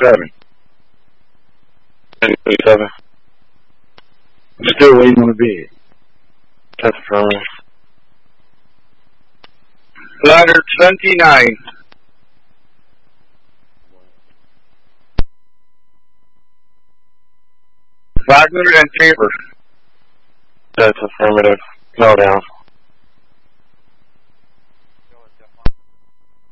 27. 27. Still where you want to be. That's affirmative. Ladder 29. Wagner and Faber. That's affirmative. No down.